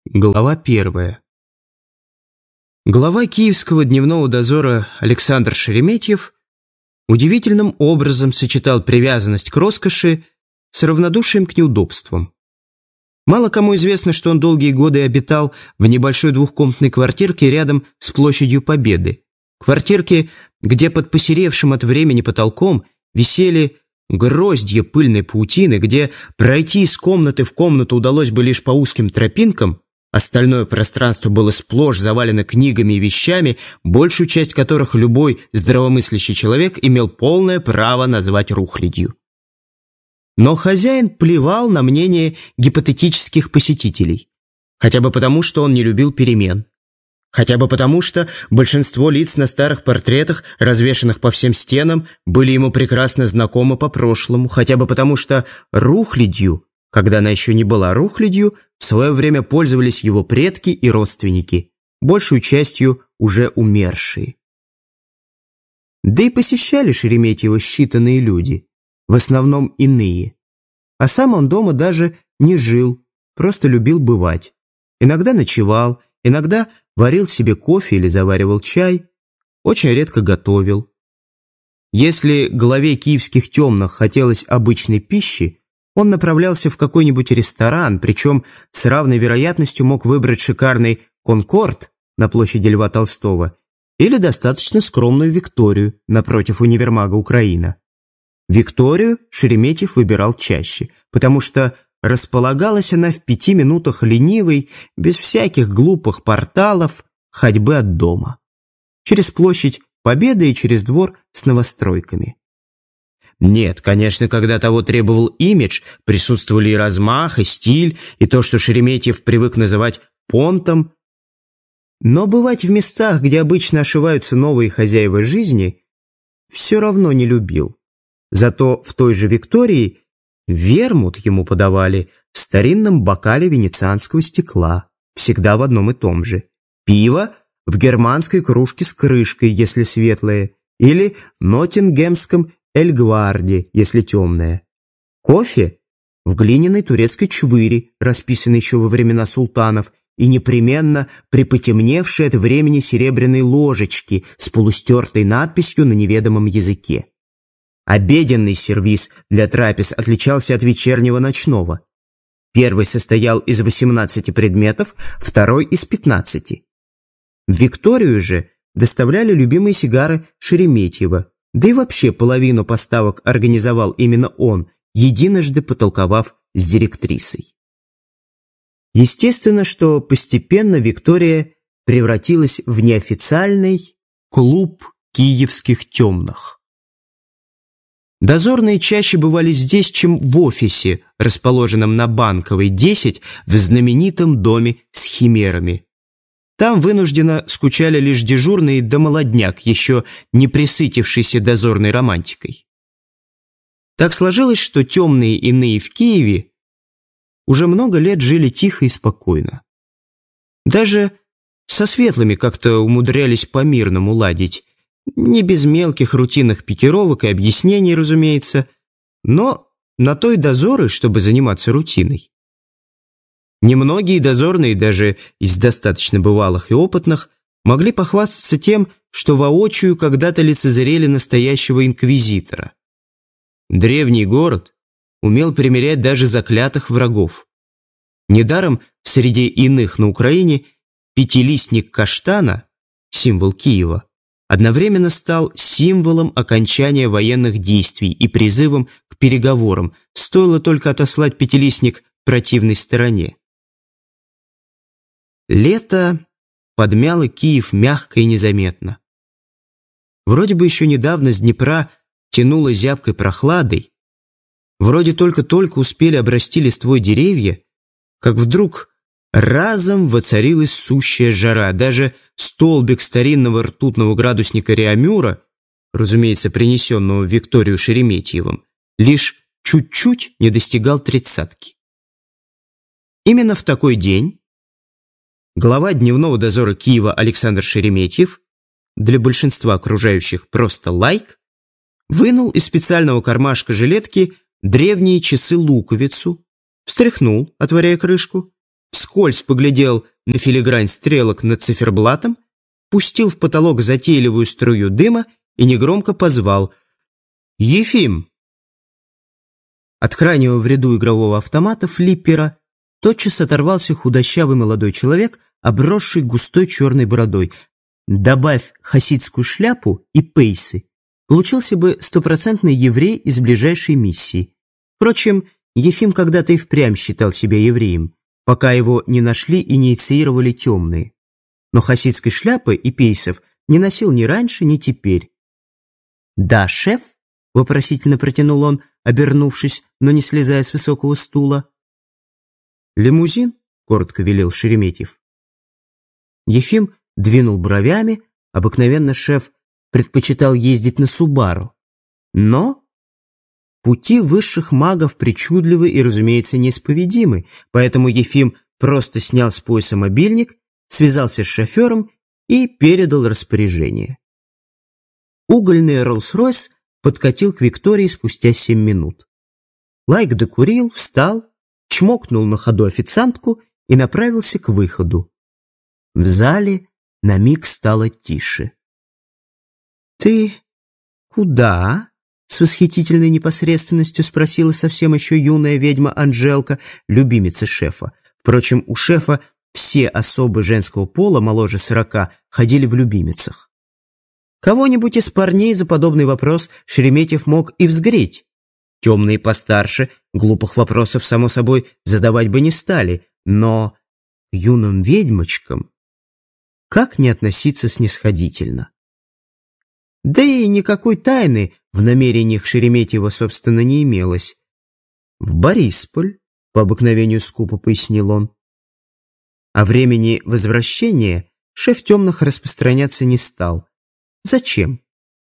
Глава 1. Глава Киевского дневного дозора Александр Шереметьев удивительным образом сочетал привязанность к роскоши с равнодушием к неудобствам. Мало кому известно, что он долгие годы обитал в небольшой двухкомнатной квартирке рядом с площадью Победы. Квартирке, где под посеревшим от времени потолком висели гроздья пыльной паутины, где пройти из комнаты в комнату удалось бы лишь по узким тропинкам. Остальное пространство было сплошь завалено книгами и вещами, большую часть которых любой здравомыслящий человек имел полное право назвать рухлядью. Но хозяин плевал на мнение гипотетических посетителей. Хотя бы потому, что он не любил перемен. Хотя бы потому, что большинство лиц на старых портретах, развешанных по всем стенам, были ему прекрасно знакомы по прошлому. Хотя бы потому, что рухлядью, когда она еще не была рухлядью, в свое время пользовались его предки и родственники, большую частью уже умершие. Да и посещали Шереметьева считанные люди, в основном иные. А сам он дома даже не жил, просто любил бывать. Иногда ночевал, иногда варил себе кофе или заваривал чай, очень редко готовил. Если главе киевских темных хотелось обычной пищи, он направлялся в какой-нибудь ресторан, причем с равной вероятностью мог выбрать шикарный «Конкорд» на площади Льва Толстого или достаточно скромную «Викторию» напротив универмага «Украина». «Викторию» Шереметьев выбирал чаще, потому что располагалась она в 5 минутах ленивой, без всяких глупых порталов, ходьбы от дома. Через площадь Победы и через двор с новостройками. Нет, конечно, когда того требовал имидж, присутствовали и размах, и стиль, и то, что Шереметьев привык называть понтом. Но бывать в местах, где обычно ошиваются новые хозяева жизни, все равно не любил. Зато в той же Виктории вермут ему подавали в старинном бокале венецианского стекла, всегда в одном и том же. Пиво в германской кружке с крышкой, если светлое, или ноттингемском Эльгварде, если темное. Кофе в глиняной турецкой чвыре, расписанной еще во времена султанов, и непременно припотемневшей от времени серебряной ложечки с полустертой надписью на неведомом языке. Обеденный сервиз для трапез отличался от вечернего ночного. Первый состоял из 18 предметов, второй из 15. В Викторию же доставляли любимые сигары Шереметьева, да и вообще половину поставок организовал именно он, единожды потолковав с директрисой. Естественно, что постепенно Виктория превратилась в неофициальный клуб киевских темных. Дозорные чаще бывали здесь, чем в офисе, расположенном на Банковой, 10, в знаменитом доме с химерами. Там вынужденно скучали лишь дежурный да молодняк, еще не пресытившийся дозорной романтикой. Так сложилось, что темные иные в Киеве уже много лет жили тихо и спокойно. Даже со светлыми как-то умудрялись по-мирному ладить, не без мелких рутинных пикировок и объяснений, разумеется, но на то и дозоры, чтобы заниматься рутиной. Немногие дозорные, даже из достаточно бывалых и опытных, могли похвастаться тем, что воочию когда-то лицезрели настоящего инквизитора. Древний город умел примирять даже заклятых врагов. Недаром среди иных на Украине пятилистник каштана, символ Киева, одновременно стал символом окончания военных действий и призывом к переговорам, стоило только отослать пятилистник противной стороне. Лето подмяло Киев мягко и незаметно. Вроде бы еще недавно с Днепра тянуло зябкой прохладой, вроде только-только успели обрасти листвой деревья, как вдруг разом воцарилась сущая жара. Даже столбик старинного ртутного градусника Реамюра, разумеется, принесенного в Викторию Шереметьевым, лишь чуть-чуть не достигал 30-ки. Именно в такой день глава дневного дозора Киева Александр Шереметьев, для большинства окружающих просто лайк, вынул из специального кармашка жилетки древние часы-луковицу, встряхнул, отворяя крышку, вскользь поглядел на филигрань стрелок над циферблатом, пустил в потолок затейливую струю дыма и негромко позвал: «Ефим!». От крайнего в ряду игрового автомата флиппера тотчас оторвался худощавый молодой человек, обросший густой черной бородой. Добавь хасидскую шляпу и пейсы, получился бы стопроцентный еврей из ближайшей миссии. Впрочем, Ефим когда-то и впрямь считал себя евреем, пока его не нашли и не инициировали темные. Но хасидской шляпы и пейсов не носил ни раньше, ни теперь. «Да, шеф?» — вопросительно протянул он, обернувшись, но не слезая с высокого стула. «Лимузин?» — коротко велел Шереметьев. Ефим двинул бровями. Обыкновенно шеф предпочитал ездить на Субару. Но пути высших магов причудливы и, разумеется, неисповедимы, поэтому Ефим просто снял с пояса мобильник, связался с шофером и передал распоряжение. Угольный Роллс-Ройс подкатил к Виктории спустя 7 минут. Лайк докурил, встал, чмокнул на ходу официантку и направился к выходу. В зале на миг стало тише. «Ты куда?» — с восхитительной непосредственностью спросила совсем еще юная ведьма Анжелка, любимица шефа. Впрочем, у шефа все особы женского пола моложе 40 ходили в любимицах. Кого-нибудь из парней за подобный вопрос Шереметьев мог и взгреть. Темные постарше глупых вопросов, само собой, задавать бы не стали, но юным ведьмочкам как не относиться снисходительно? Да и никакой тайны в намерениях Шереметьева, собственно, не имелось. «В Борисполь», — по обыкновению скупо пояснил он. О времени возвращения шеф темных распространяться не стал. Зачем?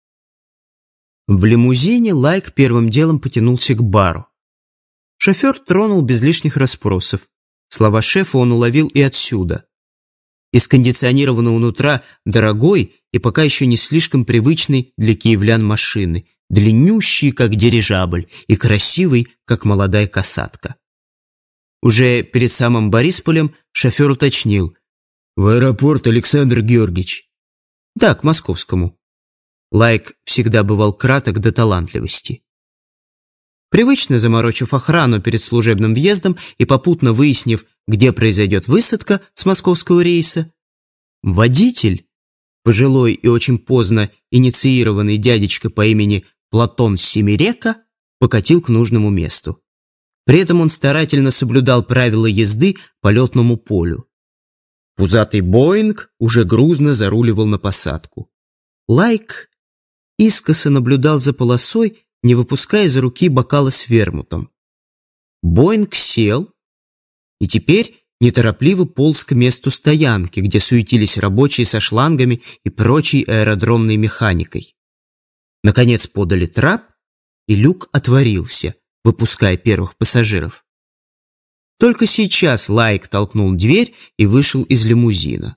В лимузине Лайк первым делом потянулся к бару. Шофер тронул без лишних расспросов. Слова шефа он уловил и отсюда. Из кондиционированного нутра дорогой и пока еще не слишком привычной для киевлян машины, длиннющий, как дирижабль, и красивый, как молодая касатка. Уже перед самым Борисполем шофер уточнил: «В аэропорт, Александр Георгиевич». «Да, к московскому». Лайк всегда бывал краток до талантливости. Привычно заморочив охрану перед служебным въездом и попутно выяснив, где произойдет высадка с московского рейса, водитель, пожилой и очень поздно инициированный дядечка по имени Платон Семирека, покатил к нужному месту. При этом он старательно соблюдал правила езды по летному полю. Пузатый Боинг уже грузно заруливал на посадку. Лайк искоса наблюдал за полосой, не выпуская из руки бокала с вермутом. Боинг сел и теперь неторопливо полз к месту стоянки, где суетились рабочие со шлангами и прочей аэродромной механикой. Наконец подали трап, и люк отворился, выпуская первых пассажиров. Только сейчас Лайк толкнул дверь и вышел из лимузина.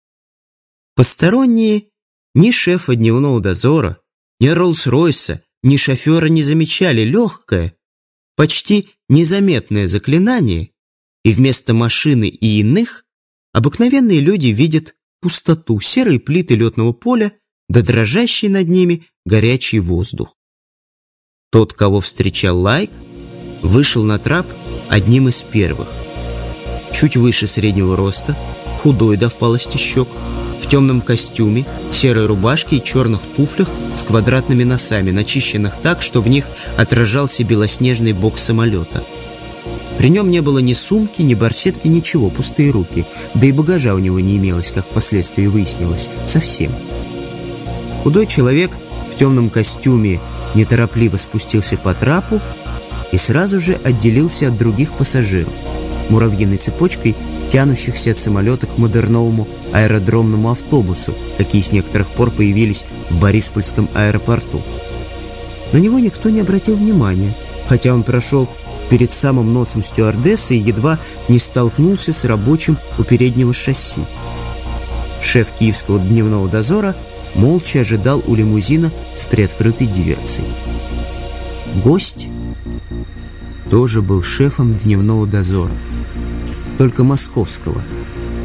Посторонние ни шефа дневного дозора, ни Роллс-Ройса, ни шофера не замечали легкое, почти незаметное заклинание, и вместо машины и иных обыкновенные люди видят пустоту, серые плиты летного поля, да дрожащий над ними горячий воздух. Тот, кого встречал Лайк, вышел на трап одним из первых. Чуть выше среднего роста, худой до впалости щек, в темном костюме, серой рубашке и черных туфлях с квадратными носами, начищенных так, что в них отражался белоснежный бок самолета. При нем не было ни сумки, ни барсетки, ничего, пустые руки, да и багажа у него не имелось, как впоследствии выяснилось, совсем. Худой человек в темном костюме неторопливо спустился по трапу и сразу же отделился от других пассажиров, муравьиной цепочкой тянущихся от самолета к модерновому аэродромному автобусу, какие с некоторых пор появились в Бориспольском аэропорту. На него никто не обратил внимания, хотя он прошел перед самым носом стюардессы и едва не столкнулся с рабочим у переднего шасси. Шеф киевского дневного дозора молча ожидал у лимузина с приоткрытой дверцей. Гость тоже был шефом дневного дозора. только московского.